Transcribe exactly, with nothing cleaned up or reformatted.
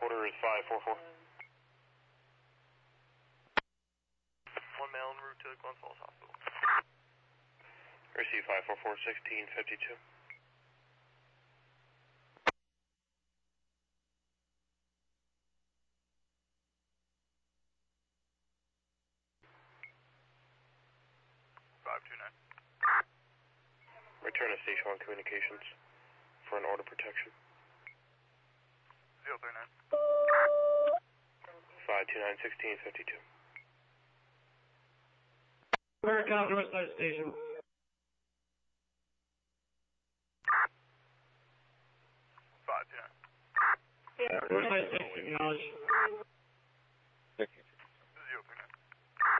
Quarter is five four four. One male en route to Glen Falls Hospital. Receive five four four, sixteen fifty-two. five two nine. Return to Station one Communications for an order protection. zero three nine. five two nine, sixteen fifty-two. American North Side Station. five two nine. Yeah, North Side Station, acknowledge.